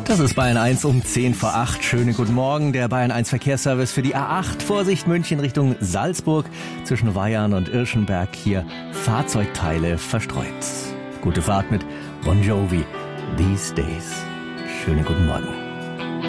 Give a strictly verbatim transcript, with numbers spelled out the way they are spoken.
Das ist Bayern eins um zehn vor acht. Schönen guten Morgen. Der Bayern eins Verkehrsservice für die A acht. Vorsicht, München Richtung Salzburg. Zwischen Weyarn und Irschenberg hier Fahrzeugteile verstreut. Gute Fahrt mit Bon Jovi. These Days. Schönen guten Morgen.